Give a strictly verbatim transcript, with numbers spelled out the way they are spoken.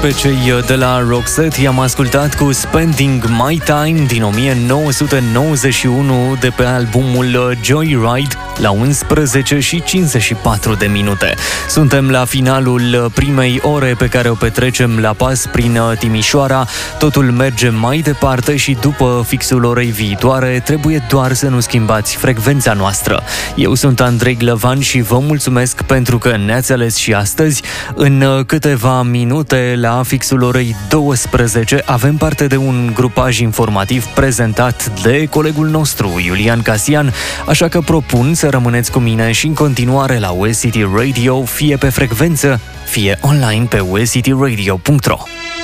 Pe cei de la Roxette i-am ascultat cu Spending My Time din o mie nouă sute nouăzeci și unu de pe albumul Joyride la unsprezece și cincizeci și patru de minute. Suntem la finalul primei ore pe care o petrecem la pas prin Timișoara. Totul merge mai departe și după fixul orei viitoare trebuie doar să nu schimbați frecvența noastră. Eu sunt Andrei Glăvan și vă mulțumesc pentru că ne-ați ales și astăzi. În câteva minute, la fixul orei douăsprezece, avem parte de un grupaj informativ prezentat de colegul nostru, Iulian Casian, așa că propun să rămâneți cu mine și în continuare la U S City Radio, fie pe frecvență, fie online pe u s city radio punct r o.